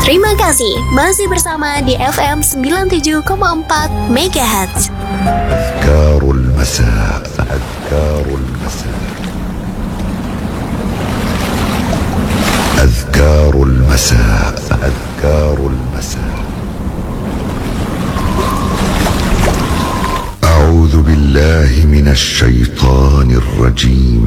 Terima kasih masih bersama di FM 97,4 MHz. أذكار المساء أذكار المساء أذكار المساء أذكار المساء أعوذ بالله من الشيطان الرجيم